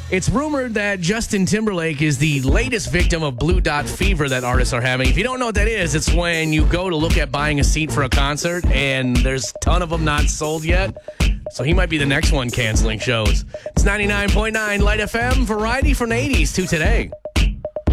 It's rumored that Justin Timberlake is the latest victim of blue dot fever that artists are having. If you don't know what that is, it's when you go to look at buying a seat for a concert and there's a ton of them not sold yet. So he might be the next one canceling shows. It's 99.9 Light FM, variety from the 80s to today.